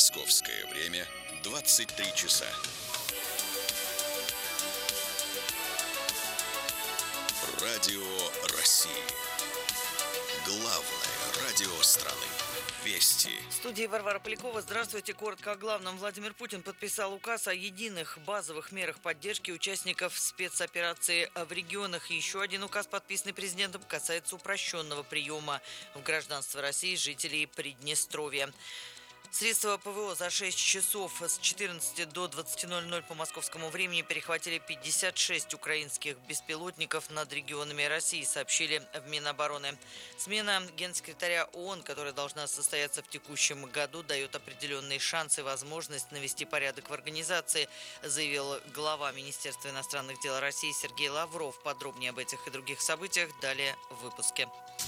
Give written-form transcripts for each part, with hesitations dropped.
Московское время 23 часа. Радио России. Главное радио страны. Вести. В студии Варвара Полякова. Здравствуйте. Коротко о главном. Владимир Путин подписал указ о единых базовых мерах поддержки участников спецоперации в регионах. Еще один указ, подписанный президентом, касается упрощенного приема в гражданство России жителей Приднестровья. Средства ПВО за 6 часов с 14 до 20:00 по московскому времени перехватили 56 украинских беспилотников над регионами России, сообщили в Минобороны. Смена генсекретаря ООН, которая должна состояться в текущем году, дает определенные шансы и возможность навести порядок в организации, заявил глава Министерства иностранных дел России Сергей Лавров. Подробнее об этих и других событиях далее в выпуске.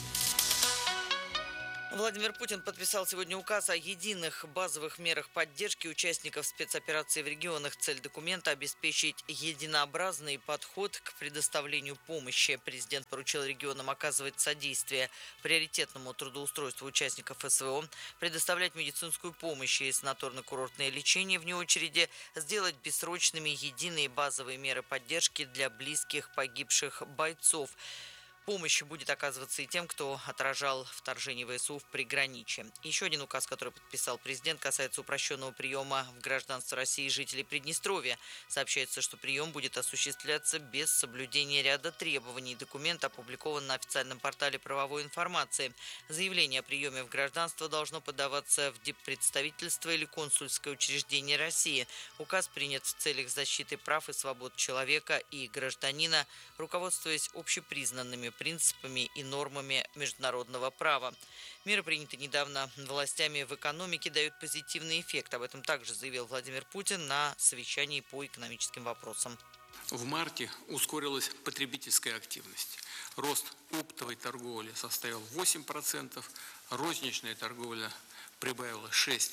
Владимир Путин подписал сегодня указ о единых базовых мерах поддержки участников спецоперации в регионах. Цель документа – обеспечить единообразный подход к предоставлению помощи. Президент поручил регионам оказывать содействие приоритетному трудоустройству участников СВО, предоставлять медицинскую помощь и санаторно-курортное лечение вне очереди, сделать бессрочными единые базовые меры поддержки для близких погибших бойцов. Помощь будет оказываться и тем, кто отражал вторжение ВСУ в приграничье. Еще один указ, который подписал президент, касается упрощенного приема в гражданство России жителей Приднестровья. Сообщается, что прием будет осуществляться без соблюдения ряда требований. Документ опубликован на официальном портале правовой информации. Заявление о приеме в гражданство должно подаваться в диппредставительство или консульское учреждение России. Указ принят в целях защиты прав и свобод человека и гражданина, руководствуясь общепризнанными принципами и нормами международного права. Меры, принятые недавно властями в экономике, дают позитивный эффект. Об этом также заявил Владимир Путин на совещании по экономическим вопросам. В марте ускорилась потребительская активность. Рост оптовой торговли составил 8%, розничная торговля прибавила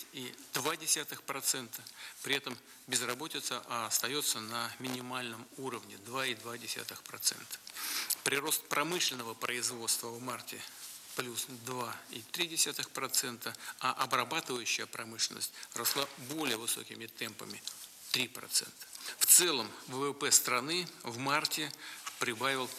6,2%, при этом безработица остается на минимальном уровне 2,2%. Прирост промышленного производства в марте плюс 2,3%, а обрабатывающая промышленность росла более высокими темпами 3%. В целом ВВП страны в марте прибавил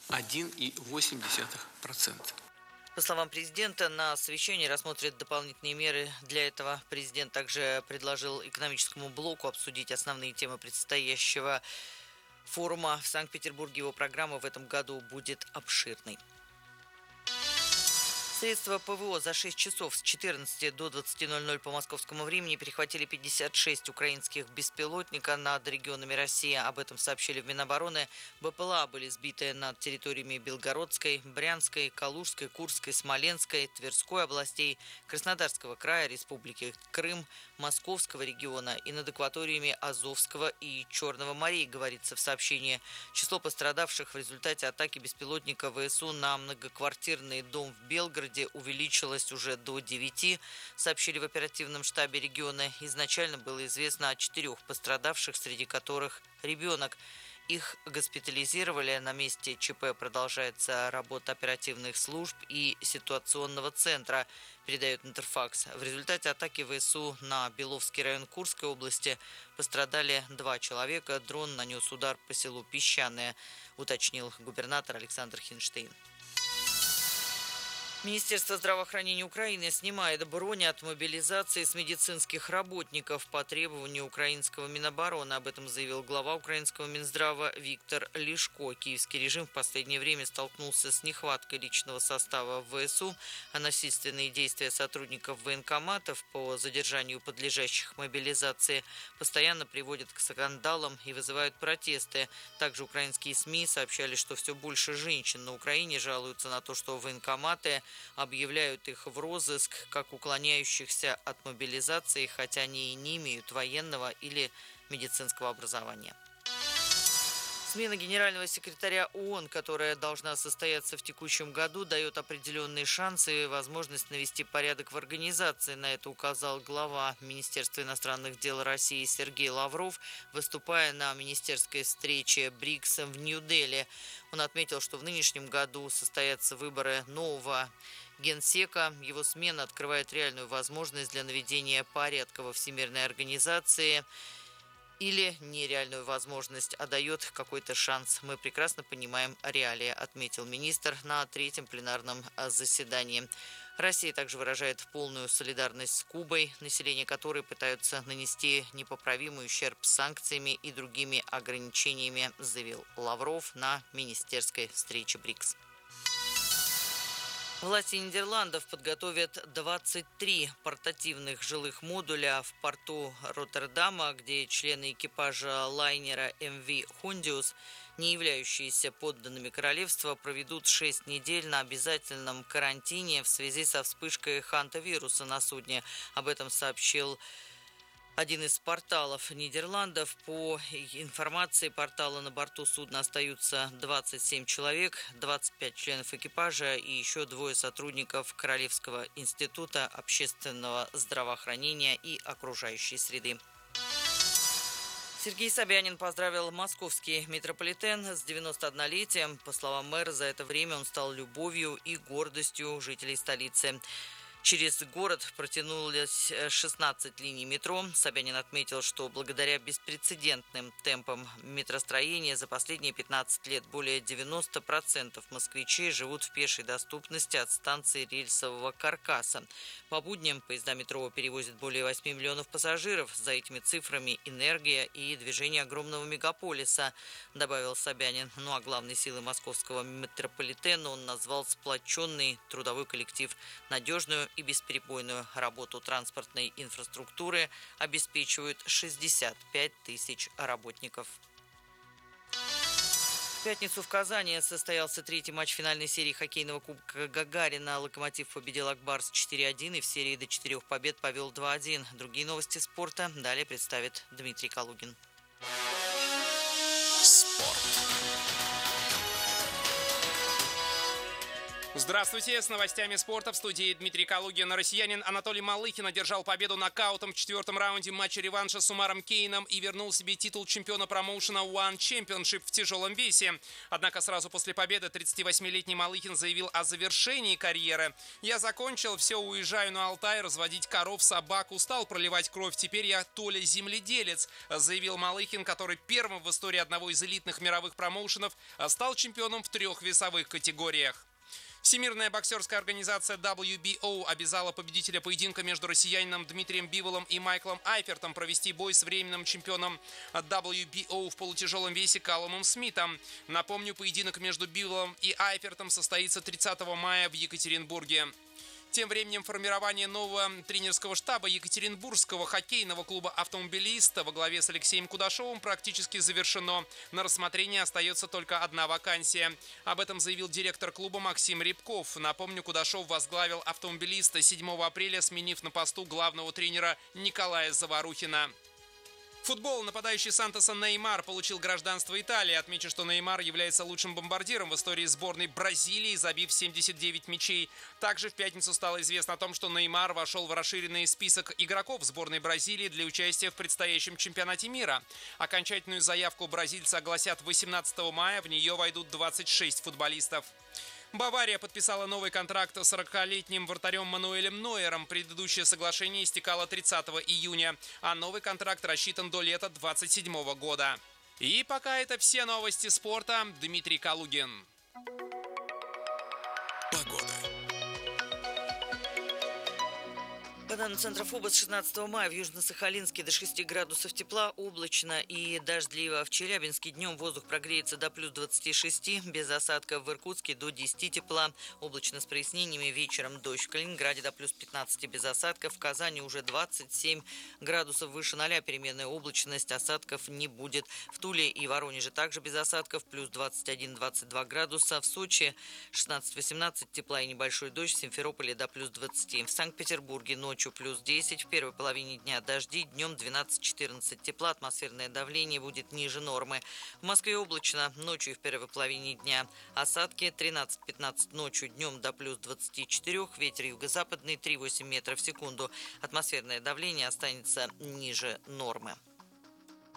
1,8%. По словам президента, на совещании рассмотрят дополнительные меры. Для этого президент также предложил экономическому блоку обсудить основные темы предстоящего форума в Санкт-Петербурге. Его программа в этом году будет обширной. Средства ПВО за 6 часов с 14 до 20:00 по московскому времени перехватили 56 украинских беспилотника над регионами России. Об этом сообщили в Минобороны. БПЛА были сбиты над территориями Белгородской, Брянской, Калужской, Курской, Смоленской, Тверской областей, Краснодарского края, Республики Крым, Московского региона и над акваториями Азовского и Черного морей, говорится в сообщении. Число пострадавших в результате атаки беспилотника ВСУ на многоквартирный дом в Белгороде увеличилось уже до 9, сообщили в оперативном штабе региона. Изначально было известно о 4 пострадавших, среди которых ребенок. Их госпитализировали. На месте ЧП продолжается работа оперативных служб и ситуационного центра, передает Интерфакс. В результате атаки ВСУ на Беловский район Курской области пострадали 2 человека. Дрон нанес удар по селу Песчаное, уточнил губернатор Александр Хинштейн. Министерство здравоохранения Украины снимает бронь от мобилизации с медицинских работников по требованию украинского Минобороны. Об этом заявил глава украинского Минздрава Виктор Лишко. Киевский режим в последнее время столкнулся с нехваткой личного состава в ВСУ, а насильственные действия сотрудников военкоматов по задержанию подлежащих мобилизации постоянно приводят к скандалам и вызывают протесты. Также украинские СМИ сообщали, что все больше женщин на Украине жалуются на то, что военкоматы объявляют их в розыск как уклоняющихся от мобилизации, хотя они и не имеют военного или медицинского образования. Смена генерального секретаря ООН, которая должна состояться в текущем году, дает определенные шансы и возможность навести порядок в организации. На это указал глава Министерства иностранных дел России Сергей Лавров, выступая на министерской встрече БРИКС в Нью-Дели. Он отметил, что в нынешнем году состоятся выборы нового Генсека. Его смена открывает реальную возможность для наведения порядка во Всемирной организации или нереальную возможность, а дает какой-то шанс. Мы прекрасно понимаем реалии, отметил министр на третьем пленарном заседании. Россия также выражает полную солидарность с Кубой, население которой пытаются нанести непоправимый ущерб санкциями и другими ограничениями, заявил Лавров на министерской встрече БРИКС. Власти Нидерландов подготовят 23 портативных жилых модуля в порту Роттердама, где члены экипажа лайнера МВ «Хондиус», не являющиеся подданными королевства, проведут 6 недель на обязательном карантине в связи со вспышкой хантавируса на судне. Об этом сообщил один из порталов Нидерландов. По информации портала, на борту судна остаются 27 человек, 25 членов экипажа и еще 2 сотрудников Королевского института общественного здравоохранения и окружающей среды. Сергей Собянин поздравил московский метрополитен с 91-летием. По словам мэра, за это время он стал любовью и гордостью жителей столицы. Через город протянулось 16 линий метро. Собянин отметил, что благодаря беспрецедентным темпам метростроения за последние 15 лет более 90% москвичей живут в пешей доступности от станции рельсового каркаса. По будням поезда метро перевозят более 8 миллионов пассажиров. За этими цифрами энергия и движение огромного мегаполиса, добавил Собянин. Ну а главной силой московского метрополитена он назвал сплоченный трудовой коллектив. Надежную и бесперебойную работу транспортной инфраструктуры обеспечивают 65 тысяч работников. В пятницу в Казани состоялся третий матч финальной серии хоккейного кубка Гагарина. «Локомотив» победил «Акбарс» 4-1 и в серии до 4 побед повел 2-1. Другие новости спорта далее представит Дмитрий Калугин. Спорт. Здравствуйте, с новостями спорта в студии Дмитрий Калугин. Россиянин Анатолий Малыхин одержал победу нокаутом в 4-м раунде матча реванша с Умаром Кейном и вернул себе титул чемпиона промоушена One Championship в тяжелом весе. Однако сразу после победы 38-летний Малыхин заявил о завершении карьеры. «Я закончил, все, уезжаю на Алтай, разводить коров, собак, устал проливать кровь, теперь я Толя земледелец», заявил Малыхин, который первым в истории одного из элитных мировых промоушенов стал чемпионом в 3 весовых категориях. Всемирная боксерская организация WBO обязала победителя поединка между россиянином Дмитрием Биволом и Майклом Айфертом провести бой с временным чемпионом WBO в полутяжелом весе Калумом Смитом. Напомню, поединок между Биволом и Айфертом состоится 30 мая в Екатеринбурге. Тем временем формирование нового тренерского штаба Екатеринбургского хоккейного клуба «Автомобилиста» во главе с Алексеем Кудашовым практически завершено. На рассмотрении остается только одна вакансия. Об этом заявил директор клуба Максим Рябков. Напомню, Кудашов возглавил «Автомобилиста» 7 апреля, сменив на посту главного тренера Николая Заварухина. Футбол. Нападающий Сантоса Неймар получил гражданство Италии. Отмечу, что Неймар является лучшим бомбардиром в истории сборной Бразилии, забив 79 мячей. Также в пятницу стало известно о том, что Неймар вошел в расширенный список игроков сборной Бразилии для участия в предстоящем чемпионате мира. Окончательную заявку бразильца огласят 18 мая. В нее войдут 26 футболистов. Бавария подписала новый контракт с 40-летним вратарем Мануэлем Нойером. Предыдущее соглашение истекало 30 июня, а новый контракт рассчитан до лета 2027 года. И пока это все новости спорта. Дмитрий Калугин. Погода. По данным Центра ФОБОС, 16 мая в Южно-Сахалинске до 6 градусов тепла, облачно и дождливо. В Челябинске днем воздух прогреется до плюс 26, без осадков. В Иркутске до 10 тепла, облачно с прояснениями, вечером дождь. В Калининграде до плюс 15 без осадков. В Казани уже 27 градусов выше 0, переменная облачность, осадков не будет. В Туле и Воронеже также без осадков, плюс 21-22 градуса. В Сочи 16-18 тепла и небольшой дождь. В Симферополе до плюс 20. В Санкт-Петербурге ночью плюс 10, в первой половине дня дожди, днем 12-14 тепла, атмосферное давление будет ниже нормы. В Москве облачно, ночью и в первой половине дня осадки, 13-15 ночью, днем до плюс 24, ветер юго-западный 3,8 метров в секунду, атмосферное давление останется ниже нормы.